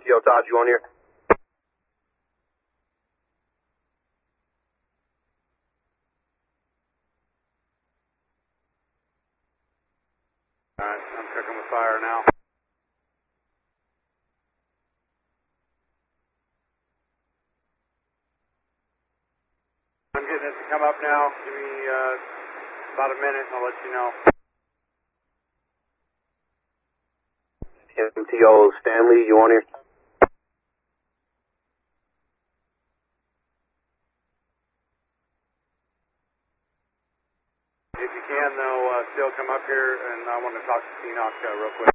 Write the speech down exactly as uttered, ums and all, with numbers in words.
T O Todd, you on here? Alright, I'm checking with fire now. I'm getting it to come up now. Give me uh, about a minute and I'll let you know. M T O Stanley, you on here? If you can, though, uh, still come up here, and I want to talk to Enoch uh, real quick.